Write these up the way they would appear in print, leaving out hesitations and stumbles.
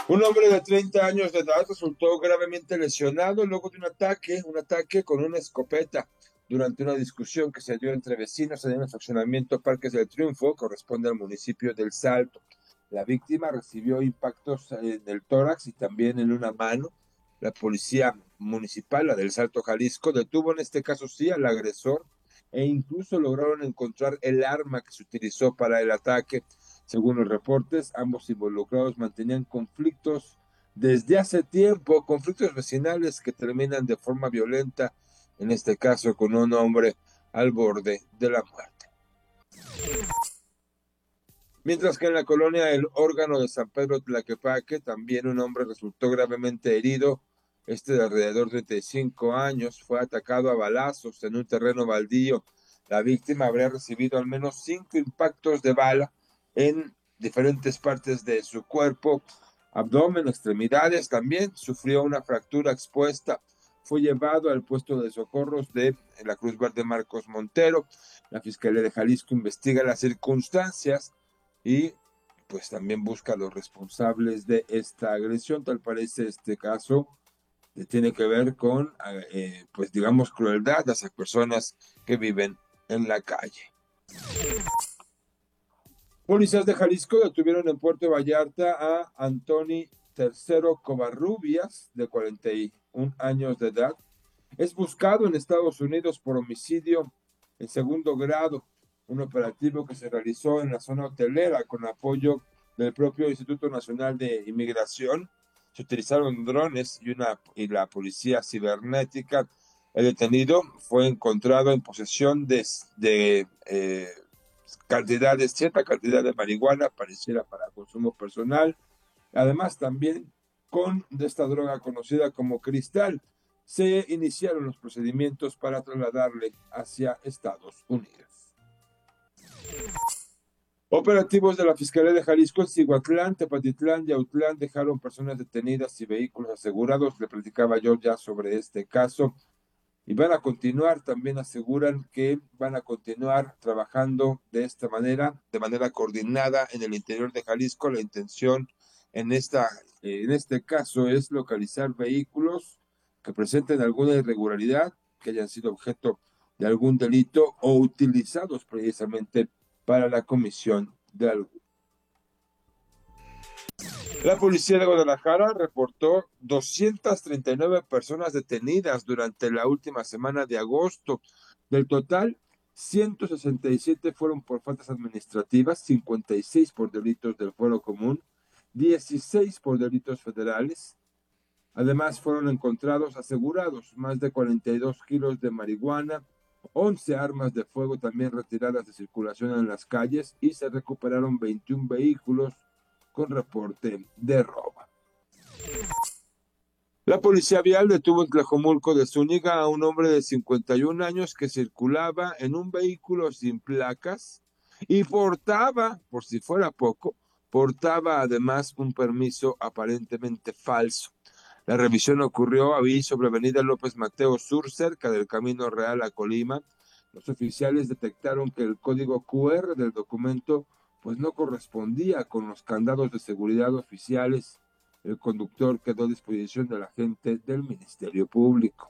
Un hombre de 30 años de edad resultó gravemente lesionado luego de un ataque con una escopeta durante una discusión que se dio entre vecinos en el fraccionamiento Parques del Triunfo, corresponde al municipio del Salto. La víctima recibió impactos en el tórax y también en una mano. La policía municipal, la del Salto Jalisco, detuvo en este caso sí al agresor e incluso lograron encontrar el arma que se utilizó para el ataque. Según los reportes, ambos involucrados mantenían conflictos desde hace tiempo, conflictos vecinales que terminan de forma violenta, en este caso con un hombre al borde de la muerte. Mientras que en la colonia El Órgano de San Pedro Tlaquepaque, también un hombre resultó gravemente herido. Este de alrededor de 35 años fue atacado a balazos en un terreno baldío. La víctima habría recibido al menos 5 impactos de bala en diferentes partes de su cuerpo, abdomen, extremidades. También sufrió una fractura expuesta. Fue llevado al puesto de socorros de la Cruz Verde Marcos Montero. La Fiscalía de Jalisco investiga las circunstancias y pues también busca a los responsables de esta agresión. Tal parece este caso tiene que ver con, pues digamos, crueldad hacia personas que viven en la calle. Policías de Jalisco detuvieron en Puerto Vallarta a Antoni Tercero Covarrubias, de 41 años de edad. Es buscado en Estados Unidos por homicidio en segundo grado, un operativo que se realizó en la zona hotelera con apoyo del propio Instituto Nacional de Inmigración. Se utilizaron drones y la policía cibernética. El detenido fue encontrado en posesión de cierta cantidad de marihuana, pareciera para consumo personal. Además, también con de esta droga conocida como cristal, se iniciaron los procedimientos para trasladarle hacia Estados Unidos. Operativos de la Fiscalía de Jalisco en Cihuatlán, Tepatitlán y Autlán dejaron personas detenidas y vehículos asegurados. Le platicaba yo ya sobre este caso. Y van a continuar, también aseguran que van a continuar trabajando de manera coordinada en el interior de Jalisco. La intención en este caso es localizar vehículos que presenten alguna irregularidad, que hayan sido objeto de algún delito o utilizados precisamente para la comisión de algún. La policía de Guadalajara reportó 239 personas detenidas durante la última semana de agosto. Del total, 167 fueron por faltas administrativas, 56 por delitos del fuero común, 16 por delitos federales. Además, fueron encontrados asegurados más de 42 kilos de marihuana, 11 armas de fuego también retiradas de circulación en las calles y se recuperaron 21 vehículos con reporte de robo. La policía vial detuvo en Tlajomulco de Zúñiga a un hombre de 51 años que circulaba en un vehículo sin placas y portaba, por si fuera poco, portaba además un permiso aparentemente falso. La revisión ocurrió ahí sobre Avenida López Mateo Sur, cerca del Camino Real a Colima. Los oficiales detectaron que el código QR del documento pues no correspondía con los candados de seguridad oficiales. El conductor quedó a disposición de la gente del Ministerio Público.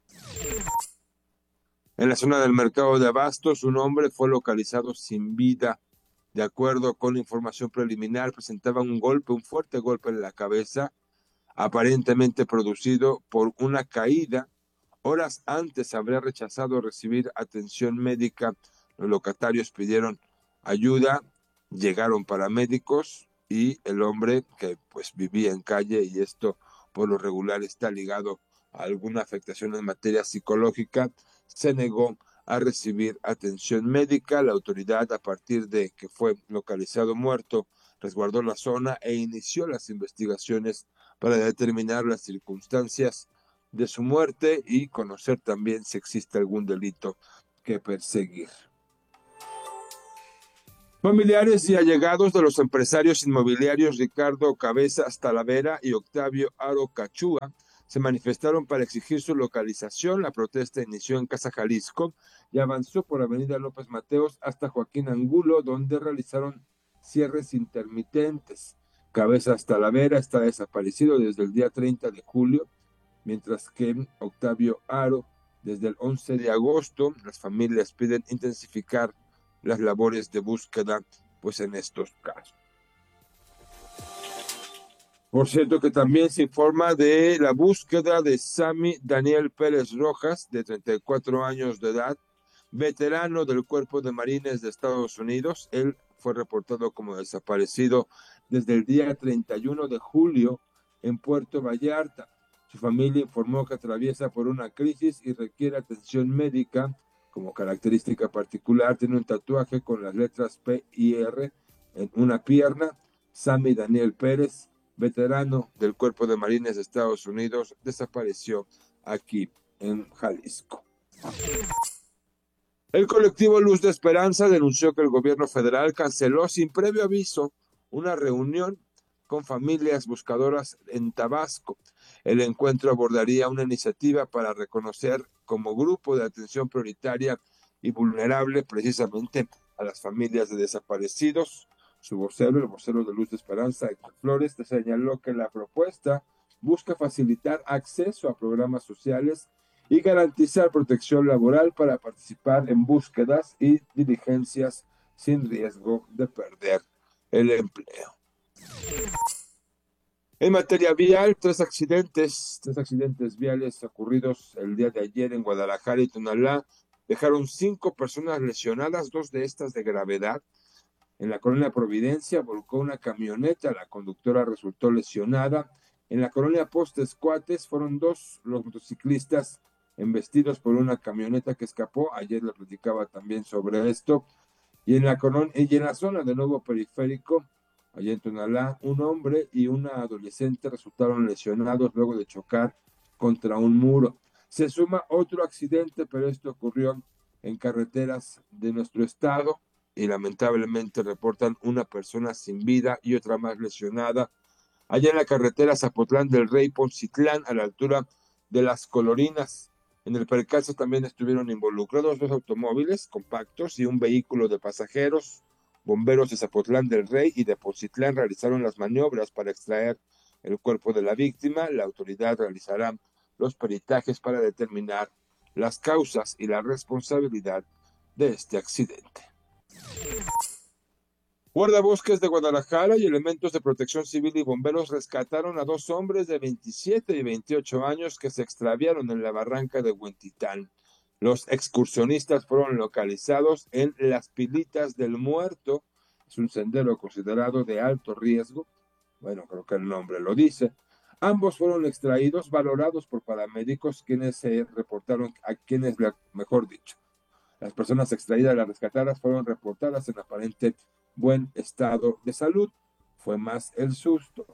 En la zona del mercado de Abastos, un hombre fue localizado sin vida. De acuerdo con información preliminar, presentaba un fuerte golpe en la cabeza, aparentemente producido por una caída. Horas antes habría rechazado recibir atención médica. Los locatarios pidieron ayuda, llegaron paramédicos y el hombre que pues vivía en calle, y esto por lo regular está ligado a alguna afectación en materia psicológica, se negó a recibir atención médica. La autoridad, a partir de que fue localizado muerto, resguardó la zona e inició las investigaciones para determinar las circunstancias de su muerte y conocer también si existe algún delito que perseguir. Familiares y allegados de los empresarios inmobiliarios Ricardo Cabezas Talavera y Octavio Aro Cachúa se manifestaron para exigir su localización. La protesta inició en Casa Jalisco y avanzó por Avenida López Mateos hasta Joaquín Angulo, donde realizaron cierres intermitentes. Cabezas Talavera está desaparecido desde el día 30 de julio, mientras que Octavio Aro, desde el 11 de agosto, las familias piden intensificar las labores de búsqueda, pues en estos casos. Por cierto que también se informa de la búsqueda de Sammy Daniel Pérez Rojas, de 34 años de edad, veterano del Cuerpo de Marines de Estados Unidos. Él fue reportado como desaparecido desde el día 31 de julio en Puerto Vallarta. Su familia informó que atraviesa por una crisis y requiere atención médica. Como característica particular, tiene un tatuaje con las letras P y R en una pierna. Sammy Daniel Pérez, veterano del Cuerpo de Marines de Estados Unidos, desapareció aquí en Jalisco. El colectivo Luz de Esperanza denunció que el gobierno federal canceló sin previo aviso una reunión con familias buscadoras en Tabasco. El encuentro abordaría una iniciativa para reconocer como grupo de atención prioritaria y vulnerable precisamente a las familias de desaparecidos. Su vocero, el vocero de Luz de Esperanza, Héctor Flores, señaló que la propuesta busca facilitar acceso a programas sociales y garantizar protección laboral para participar en búsquedas y diligencias sin riesgo de perder el empleo. En materia vial, tres accidentes viales ocurridos el día de ayer en Guadalajara y Tonalá dejaron 5 personas lesionadas, 2 de estas de gravedad. En la colonia Providencia volcó una camioneta, la conductora resultó lesionada. En la colonia Postes Cuates fueron 2 los motociclistas embestidos por una camioneta que escapó. Ayer le platicaba también sobre esto. Y en la zona de Nuevo Periférico, allá en Tonalá, un hombre y una adolescente resultaron lesionados luego de chocar contra un muro. Se suma otro accidente, pero esto ocurrió en carreteras de nuestro estado y lamentablemente reportan una persona sin vida y otra más lesionada. Allá en la carretera Zapotlán del Rey Poncitlán, a la altura de Las Colorinas. En el percance también estuvieron involucrados 2 automóviles compactos y un vehículo de pasajeros. Bomberos de Zapotlán del Rey y de Poncitlán realizaron las maniobras para extraer el cuerpo de la víctima. La autoridad realizará los peritajes para determinar las causas y la responsabilidad de este accidente. Guardabosques de Guadalajara y elementos de protección civil y bomberos rescataron a 2 hombres de 27 y 28 años que se extraviaron en la barranca de Huentitán. Los excursionistas fueron localizados en Las Pilitas del Muerto. Es un sendero considerado de alto riesgo. Bueno, creo que el nombre lo dice. Ambos fueron extraídos, valorados por paramédicos, quienes se reportaron mejor dicho, las personas extraídas, las rescatadas, fueron reportadas en aparente buen estado de salud. Fue más el susto.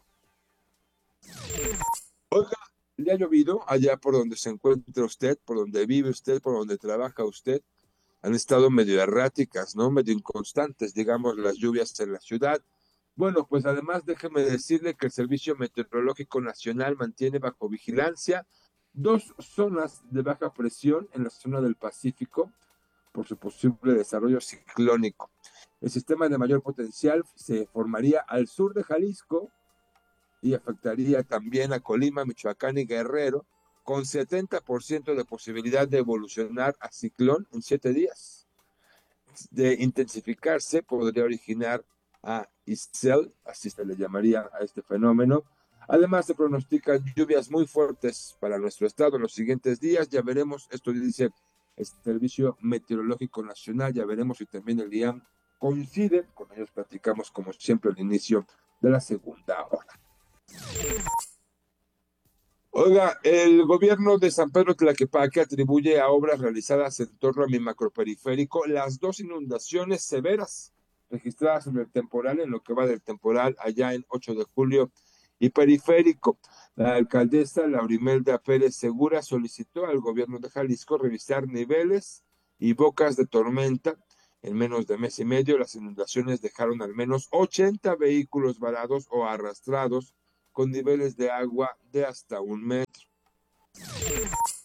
Oiga, ¿le ha llovido allá por donde se encuentra usted, por donde vive usted, por donde trabaja usted? Han estado medio erráticas, ¿no? Medio inconstantes, digamos, las lluvias en la ciudad. Bueno, pues además déjeme decirle que el Servicio Meteorológico Nacional mantiene bajo vigilancia 2 zonas de baja presión en la zona del Pacífico por su posible desarrollo ciclónico. El sistema de mayor potencial se formaría al sur de Jalisco y afectaría también a Colima, Michoacán y Guerrero, con 70% de posibilidad de evolucionar a ciclón en 7 días. De intensificarse, podría originar a Isel, así se le llamaría a este fenómeno. Además, se pronostican lluvias muy fuertes para nuestro estado en los siguientes días. Ya veremos, esto dice el Servicio Meteorológico Nacional, ya veremos si también el IAM coincide. Con ellos platicamos, como siempre, al inicio de la segunda hora. Oiga, el gobierno de San Pedro Tlaquepaque atribuye a obras realizadas en torno a mi macroperiférico las 2 inundaciones severas registradas en el temporal, en lo que va del temporal allá en 8 de julio y periférico. La alcaldesa Laurimelda Pérez Segura solicitó al gobierno de Jalisco revisar niveles y bocas de tormenta. En menos de mes y medio, las inundaciones dejaron al menos 80 vehículos varados o arrastrados con niveles de agua de hasta 1 metro.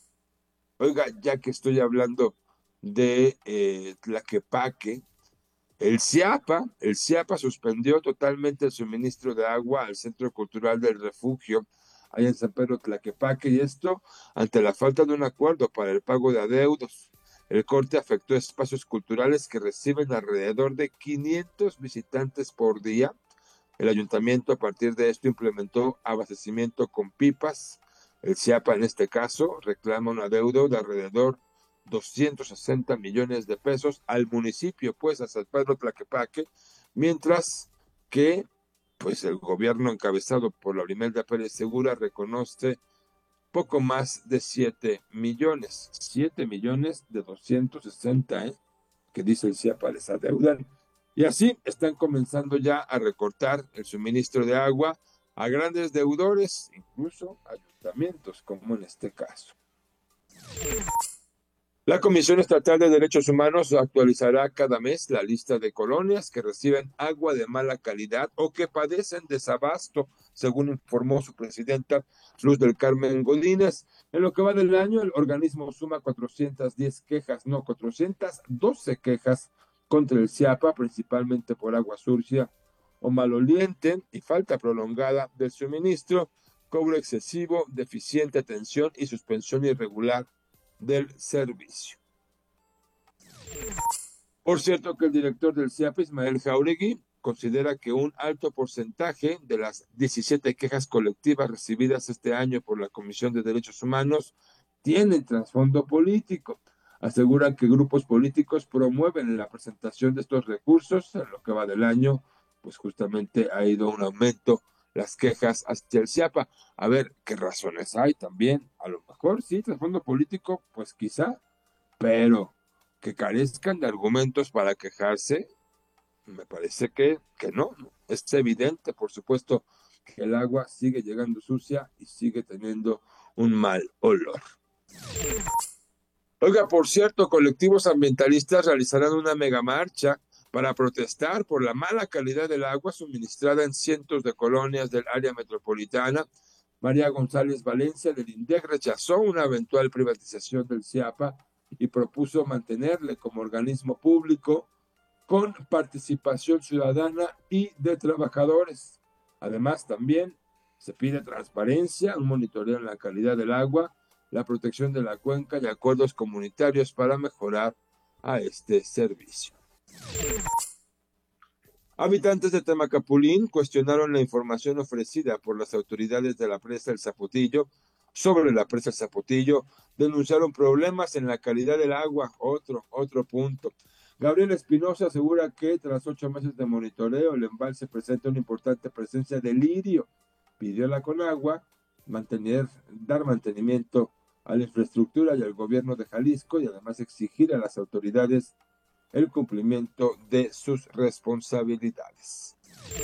Oiga, ya que estoy hablando de Tlaquepaque, El CIAPA suspendió totalmente el suministro de agua al Centro Cultural del Refugio, allá en San Pedro Tlaquepaque, y esto ante la falta de un acuerdo para el pago de adeudos. El corte afectó espacios culturales que reciben alrededor de 500 visitantes por día. El ayuntamiento a partir de esto implementó abastecimiento con pipas. El CIAPA en este caso reclama un adeudo de alrededor 260 millones de pesos al municipio, pues a San Pedro Tlaquepaque, mientras que pues el gobierno encabezado por Laurimelda Pérez Segura reconoce poco más de 7 millones, 7 millones de 260, que dice el CIAPA les adeudan. Y así están comenzando ya a recortar el suministro de agua a grandes deudores, incluso ayuntamientos, como en este caso. La Comisión Estatal de Derechos Humanos actualizará cada mes la lista de colonias que reciben agua de mala calidad o que padecen desabasto, según informó su presidenta Luz del Carmen Godínez. En lo que va del año, el organismo suma 412 quejas contra el CIAPA, principalmente por agua sucia o maloliente y falta prolongada del suministro, cobro excesivo, deficiente atención y suspensión irregular del servicio. Por cierto que el director del CIAPA, Ismael Jauregui, considera que un alto porcentaje de las 17 quejas colectivas recibidas este año por la Comisión de Derechos Humanos tienen trasfondo político. Aseguran que grupos políticos promueven la presentación de estos recursos. En lo que va del año, pues justamente ha ido un aumento las quejas hacia el CIAPA. A ver, ¿qué razones hay también? A lo mejor sí, trasfondo político, pues quizá, pero que carezcan de argumentos para quejarse, me parece que no. Es evidente, por supuesto, que el agua sigue llegando sucia y sigue teniendo un mal olor. Oiga, por cierto, colectivos ambientalistas realizarán una megamarcha para protestar por la mala calidad del agua suministrada en cientos de colonias del área metropolitana. María González Valencia del INDEC rechazó una eventual privatización del CIAPA y propuso mantenerle como organismo público con participación ciudadana y de trabajadores. Además, también se pide transparencia, un monitoreo en la calidad del agua, la protección de la cuenca y acuerdos comunitarios para mejorar a este servicio. Habitantes de Temacapulín cuestionaron la información ofrecida por las autoridades de la presa El Zapotillo sobre la presa El Zapotillo, denunciaron problemas en la calidad del agua, otro punto. Gabriel Espinosa asegura que tras 8 meses de monitoreo, el embalse presenta una importante presencia de lirio. Pidió a la Conagua dar mantenimiento a la infraestructura y al gobierno de Jalisco y además exigir a las autoridades el cumplimiento de sus responsabilidades.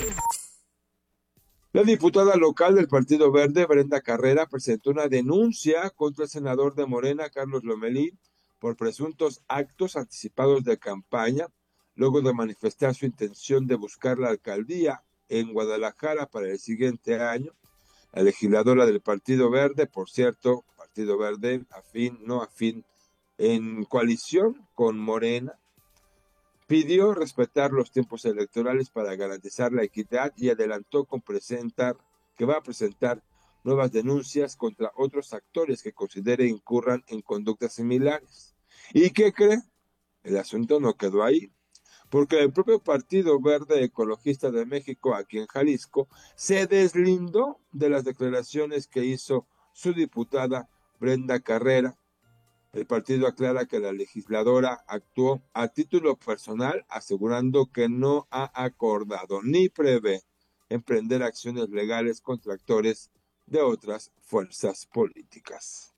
La diputada local del Partido Verde, Brenda Carrera, presentó una denuncia contra el senador de Morena, Carlos Lomelí, por presuntos actos anticipados de campaña, luego de manifestar su intención de buscar la alcaldía en Guadalajara para el siguiente año. La legisladora del Partido Verde, por cierto, Partido Verde no afín, en coalición con Morena, pidió respetar los tiempos electorales para garantizar la equidad y adelantó que va a presentar nuevas denuncias contra otros actores que considere incurran en conductas similares. ¿Y qué cree? El asunto no quedó ahí, porque el propio Partido Verde Ecologista de México, aquí en Jalisco, se deslindó de las declaraciones que hizo su diputada Brenda Carrera. El partido aclara que la legisladora actuó a título personal, asegurando que no ha acordado ni prevé emprender acciones legales contra actores de otras fuerzas políticas.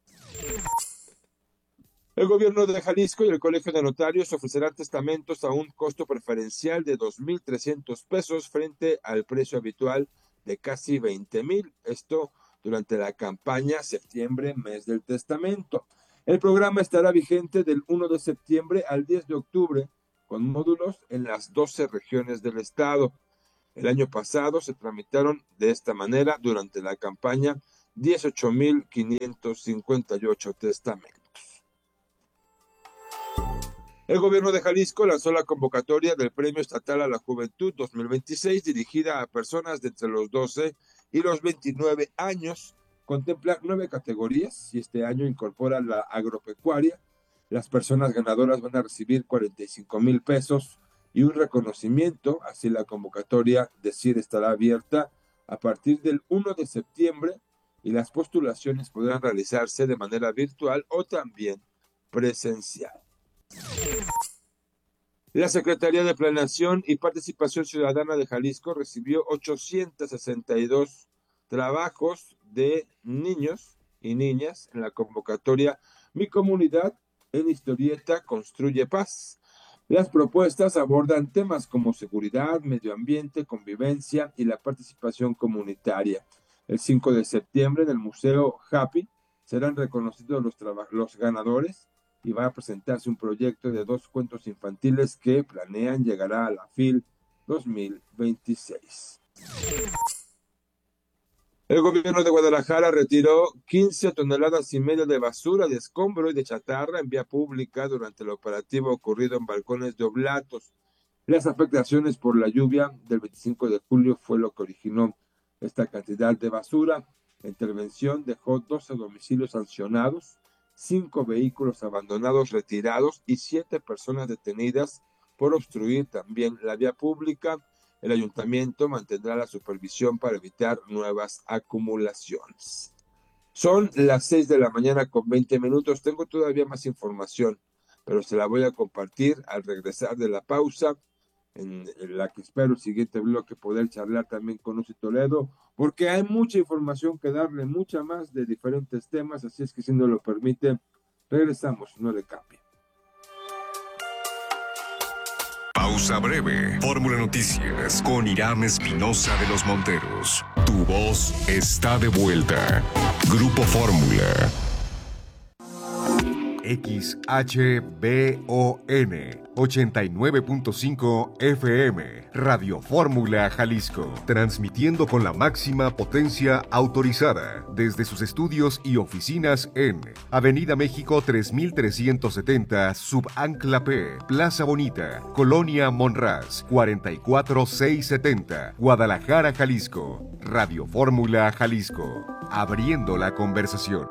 El gobierno de Jalisco y el Colegio de Notarios ofrecerán testamentos a un costo preferencial de 2,300 pesos frente al precio habitual de casi 20,000. Esto durante la campaña septiembre, mes del testamento. El programa estará vigente del 1 de septiembre al 10 de octubre, con módulos en las 12 regiones del estado. El año pasado se tramitaron de esta manera durante la campaña 18,558 testamentos. El gobierno de Jalisco lanzó la convocatoria del Premio Estatal a la Juventud 2026 dirigida a personas de entre los 12 y los 29 años. Contempla 9 categorías y este año incorpora la agropecuaria. Las personas ganadoras van a recibir 45,000 pesos y un reconocimiento. Así la convocatoria estará abierta a partir del 1 de septiembre y las postulaciones podrán realizarse de manera virtual o también presencial. La Secretaría de Planeación y Participación Ciudadana de Jalisco recibió 862 trabajos de niños y niñas en la convocatoria Mi Comunidad en Historieta Construye Paz. Las propuestas abordan temas como seguridad, medio ambiente, convivencia y la participación comunitaria. El 5 de septiembre en el Museo Happy serán reconocidos los ganadores y va a presentarse un proyecto de 2 cuentos infantiles que planean llegará a la FIL 2026. El gobierno de Guadalajara retiró 15,5 toneladas de basura, de escombro y de chatarra en vía pública durante el operativo ocurrido en Balcones de Oblatos. Las afectaciones por la lluvia del 25 de julio fue lo que originó esta cantidad de basura. La intervención dejó 12 domicilios sancionados, 5 vehículos abandonados retirados y 7 personas detenidas por obstruir también la vía pública. El ayuntamiento mantendrá la supervisión para evitar nuevas acumulaciones. Son las 6 de la mañana con 20 minutos. Tengo todavía más información, pero se la voy a compartir al regresar de la pausa, en la que espero el siguiente bloque poder charlar también con Lucy Toledo, porque hay mucha información que darle, mucha más de diferentes temas, así es que si nos lo permite, regresamos, no le cambie. Pausa breve. Fórmula Noticias con Irán Espinosa de los Monteros. Tu voz está de vuelta. Grupo Fórmula. XHBON 89.5 FM, Radio Fórmula Jalisco, transmitiendo con la máxima potencia autorizada desde sus estudios y oficinas en Avenida México 3370, Subancla P, Plaza Bonita, Colonia Monraz, 44670, Guadalajara, Jalisco. Radio Fórmula Jalisco, abriendo la conversación.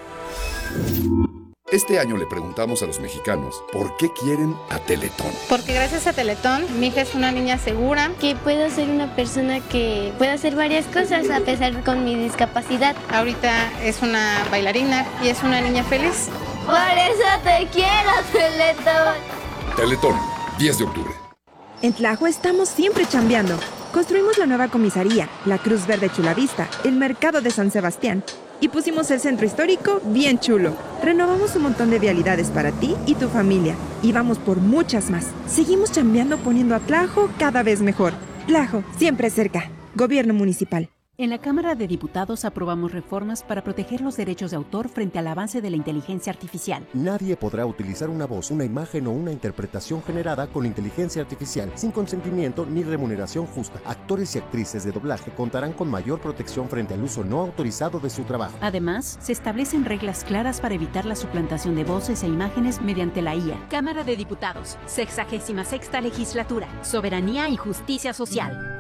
Este año le preguntamos a los mexicanos por qué quieren a Teletón. Porque gracias a Teletón, mi hija es una niña segura. Que puedo ser una persona que puede hacer varias cosas a pesar con mi discapacidad. Ahorita es una bailarina y es una niña feliz. Por eso te quiero, Teletón. Teletón, 10 de octubre. En Tlajo estamos siempre chambeando. Construimos la nueva comisaría, la Cruz Verde Chulavista, el mercado de San Sebastián. Y pusimos el centro histórico bien chulo. Renovamos un montón de vialidades para ti y tu familia. Y vamos por muchas más. Seguimos chambeando poniendo a Tlajo cada vez mejor. Tlajo, siempre cerca. Gobierno municipal. En la Cámara de Diputados aprobamos reformas para proteger los derechos de autor frente al avance de la inteligencia artificial. Nadie podrá utilizar una voz, una imagen o una interpretación generada con inteligencia artificial sin consentimiento ni remuneración justa. Actores y actrices de doblaje contarán con mayor protección frente al uso no autorizado de su trabajo. Además, se establecen reglas claras para evitar la suplantación de voces e imágenes mediante la IA. Cámara de Diputados, 66ª Legislatura, Soberanía y Justicia Social.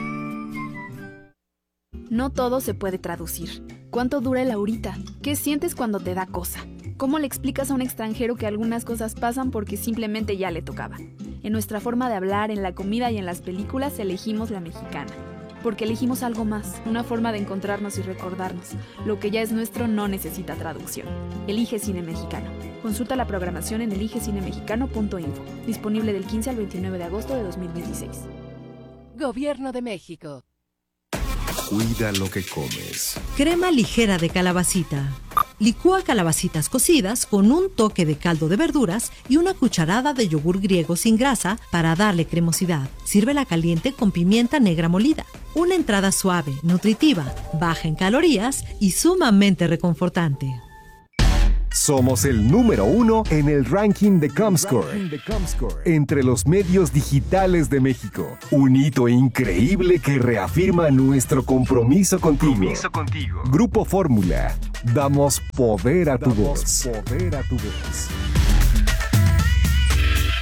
No todo se puede traducir. ¿Cuánto dura el ahorita? ¿Qué sientes cuando te da cosa? ¿Cómo le explicas a un extranjero que algunas cosas pasan porque simplemente ya le tocaba? En nuestra forma de hablar, en la comida y en las películas elegimos la mexicana. Porque elegimos algo más, una forma de encontrarnos y recordarnos. Lo que ya es nuestro no necesita traducción. Elige Cine Mexicano. Consulta la programación en eligecinemexicano.info. Disponible del 15 al 29 de agosto de 2026. Gobierno de México. Cuida lo que comes. Crema ligera de calabacita. Licúa calabacitas cocidas con un toque de caldo de verduras y una cucharada de yogur griego sin grasa para darle cremosidad. Sírvela caliente con pimienta negra molida. Una entrada suave, nutritiva, baja en calorías y sumamente reconfortante. Somos el número 1 en el ranking de Comscore, entre los medios digitales de México. Un hito increíble que reafirma nuestro compromiso contigo. Grupo Fórmula. Damos poder a tu voz.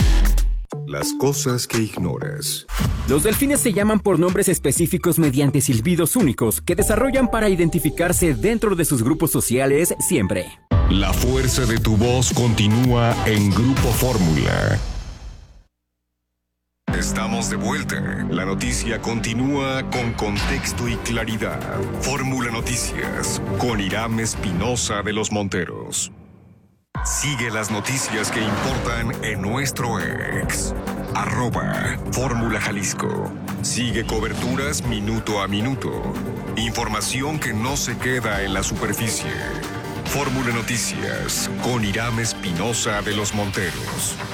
Las cosas que ignoras. Los delfines se llaman por nombres específicos mediante silbidos únicos que desarrollan para identificarse dentro de sus grupos sociales siempre. La fuerza de tu voz continúa en Grupo Fórmula. Estamos de vuelta. La noticia continúa con contexto y claridad. Fórmula Noticias con Irán Espinosa de los Monteros. Sigue las noticias que importan en nuestro ex. @Fórmula Jalisco. Sigue coberturas minuto a minuto. Información que no se queda en la superficie. Fórmula Noticias con Irán Espinosa de los Monteros.